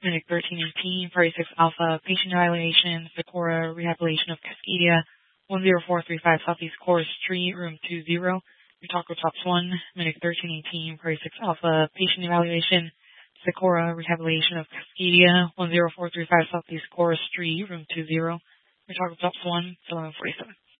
Medic 1318, Party 6 Alpha, patient evaluation, Socorro, rehabilitation of Cascadia, 10435 Southeast Core Street, room 20. Your Taco Tops 1, Medic 1318, Party 6 Alpha, patient evaluation, Socorro, rehabilitation of Cascadia, 10435 Southeast Core Street, room 20. Your Taco Tops 1, 1147.